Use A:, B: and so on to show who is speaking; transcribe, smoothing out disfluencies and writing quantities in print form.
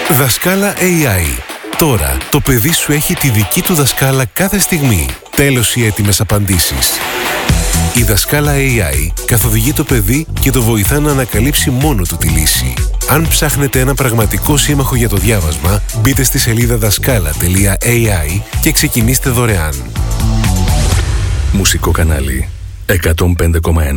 A: Δασκάλα AI. Τώρα το παιδί σου έχει τη δική του δασκάλα κάθε στιγμή. Τέλος οι έτοιμες απαντήσεις. Η Δασκάλα AI καθοδηγεί το παιδί και το βοηθά να ανακαλύψει μόνο του τη λύση. Αν ψάχνετε ένα πραγματικό σύμμαχο για το διάβασμα, μπείτε στη σελίδα δασκάλα.ai και ξεκινήστε δωρεάν.
B: Μουσικό κανάλι 105,1.